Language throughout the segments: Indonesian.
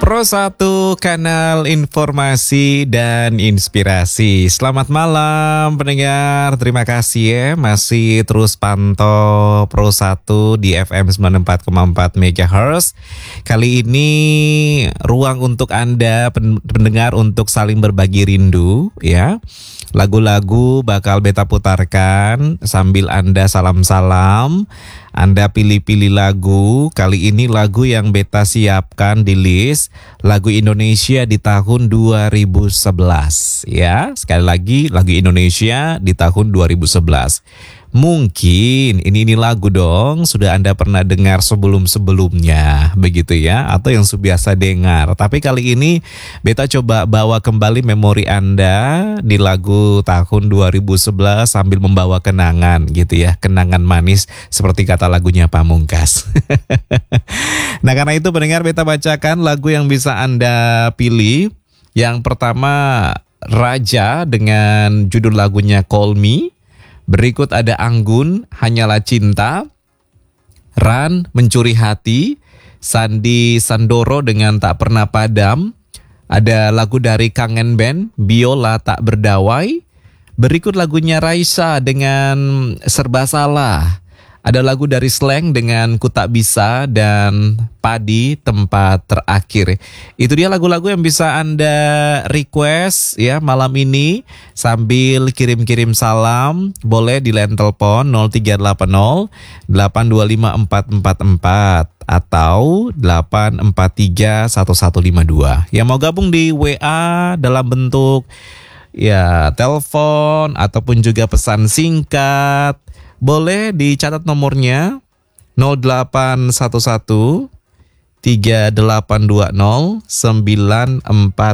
Pro 1 kanal informasi dan inspirasi. Selamat malam pendengar. Terima kasih ya masih terus pantau Pro 1 di FM 94,4 MHz. Kali ini ruang untuk Anda pendengar untuk saling berbagi rindu ya. Lagu-lagu bakal beta putarkan sambil Anda salam-salam. Anda pilih-pilih lagu. Kali ini lagu yang beta siapkan di list lagu Indonesia di tahun 2011 ya. Sekali lagi lagu Indonesia di tahun 2011. Mungkin ini lagu dong sudah Anda pernah dengar sebelum-sebelumnya begitu ya, atau yang biasa dengar. Tapi kali ini beta coba bawa kembali memori Anda di lagu tahun 2011 sambil membawa kenangan gitu ya, kenangan manis seperti kata lagunya Pamungkas. Nah karena itu pendengar, beta bacakan lagu yang bisa Anda pilih. Yang pertama Raja dengan judul lagunya Call Me. Berikut ada Anggun, Hanyalah Cinta. Ran, Mencuri Hati. Sandi Sandoro dengan Tak Pernah Padam. Ada lagu dari Kangen Band, Biola Tak Berdawai. Berikut lagunya Raisa dengan Serba Salah. Ada lagu dari Slang dengan Ku Tak Bisa, dan Padi, Tempat Terakhir. Itu dia lagu-lagu yang bisa Anda request ya malam ini. Sambil kirim-kirim salam, boleh di line telepon 0380 825 444 atau 843 1152. Yang mau gabung di WA dalam bentuk ya telepon ataupun juga pesan singkat, boleh dicatat nomornya 0811 3820 9440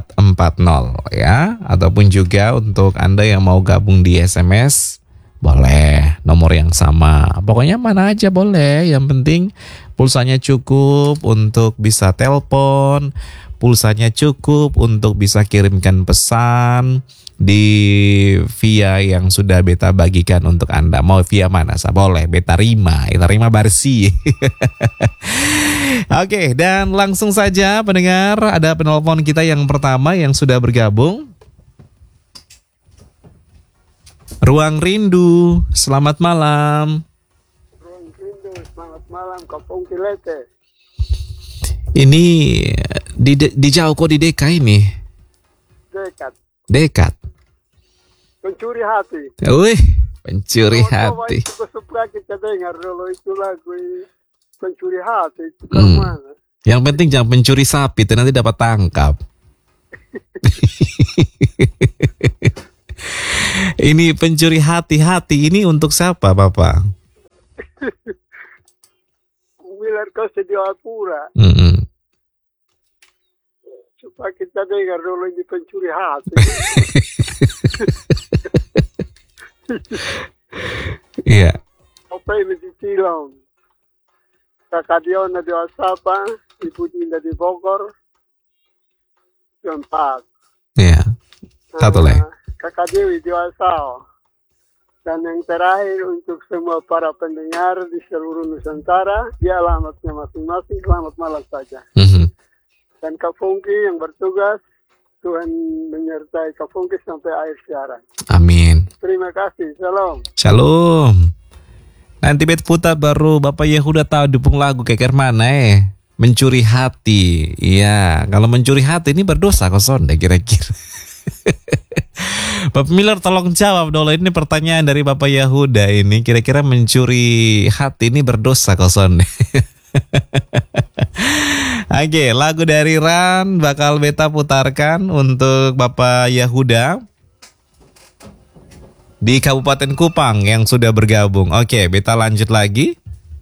ya. Ataupun juga untuk Anda yang mau gabung di SMS, boleh nomor yang sama. Pokoknya mana aja boleh, yang penting pulsanya cukup untuk bisa telepon, pulsanya cukup untuk bisa kirimkan pesan di via yang sudah beta bagikan untuk Anda. Mau via mana? Boleh, beta terima bersih. Oke, dan langsung saja pendengar, ada penelpon kita yang pertama yang sudah bergabung. Ruang Rindu, selamat malam. Ruang Rindu, selamat malam, Kampung Kilete. Ini di jauh kok, di DKI ini? Dekat. Pencuri Hati. Wih, Pencuri Hati. Suka kita dengar dulu itu lagu Pencuri Hati. Itu kemana? Yang penting jangan pencuri sapi, itu nanti dapat tangkap. Ini Pencuri Hati ini untuk siapa, Bapak? Wilayah kau Sediapura. Supaya kita dengar dulu ini Pencuri Hati. Iya. Apa ini di Cilong? Kakak Diona di Wasapa, Ibu Dinda di Bogor, Jompat. Iya. Satu lagi. Kakak Dewi di Wasau. Dan yang terakhir untuk semua para pendengar di seluruh Nusantara, di alamatnya masing-masing, selamat malam saja. Dan Kak Fungki yang bertugas, Tuhan menyertai Kak Fungki sampai akhir siaran. Amin. Terima kasih, shalom. Shalom. Nanti bet putar baru Bapak Yehuda tahu dukung lagu kayak mana Mencuri Hati. Iya, kalau mencuri hati ini berdosa kok sonde kira-kira. Bapak Miller tolong jawab dulu, ini pertanyaan dari Bapak Yehuda ini, kira-kira mencuri hati ini berdosa kok sonde. Oke, lagu dari Ran bakal beta putarkan untuk Bapak Yehuda di Kabupaten Kupang yang sudah bergabung. Oke, beta lanjut lagi.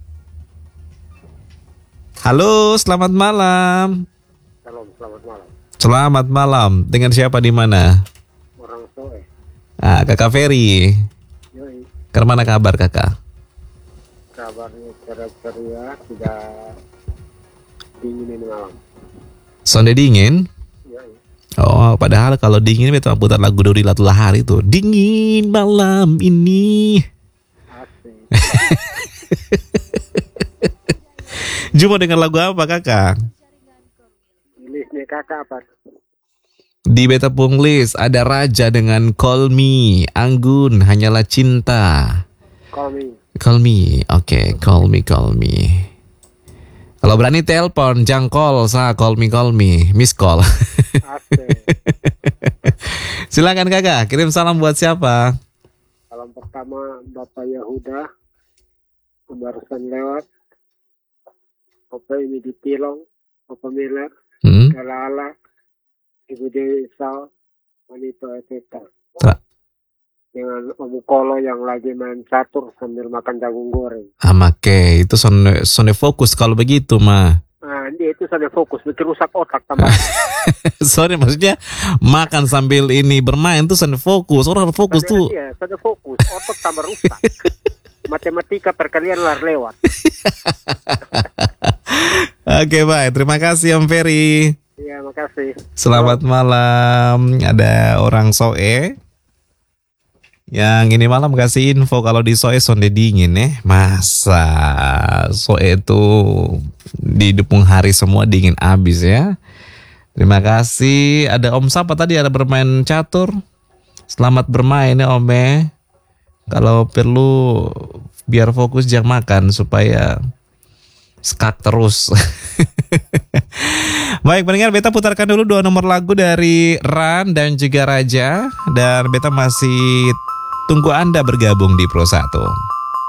Halo, selamat malam. Shalom, selamat malam. Selamat malam. Dengan siapa di mana? Orang Soe. Kakak Ferry. Yoi. Kemana kabar kakak? Kabarnya ceria, tidak dingin ini malam. Sonde dingin? Yoi. Oh, padahal kalau dingin beta putar lagu Dori Latulahari itu. Dingin malam ini. Asik. Ju mau dengar lagu apa kakak? Ini kakak apa? Di beta pung list ada Raja dengan Call Me, Anggun Hanyalah Cinta. Call me, oke, call me. Kalau berani telepon, jangan call, call me, miss call. Silakan kakak, kirim salam buat siapa? Salam pertama Bapak Yahuda, barusan lewat. Bapak ini di Tilong, Bapak Miller, Galala, Ibu Dewi Sal, Wanita Eteta. Dengan Om Kolo yang lagi main catur sambil makan jagung goreng. Make, itu sonde fokus kalau begitu mah. Nah, dia itu sonde fokus, bikin rusak otak tambah. Sorry, maksudnya makan sambil ini bermain tuh sonde fokus. Orang fokus tuh. Iya, sonde fokus, otak tambah rusak. Matematika perkalian lewat. Oke, baik. Terima kasih Om Ferry. Iya, makasih. Selamat malam. Ada orang Soe yang ini malam kasih info kalau di Soe sonde dingin Masa Soe itu di Depung hari semua dingin abis ya. Terima kasih. Ada Om siapa tadi ada bermain catur. Selamat bermain ya Om. Kalau perlu biar fokus jangan makan supaya skak terus. Baik pendengar, beta putarkan dulu 2 nomor lagu dari Ran dan juga Raja. Dan beta masih tunggu Anda bergabung di Pro 1.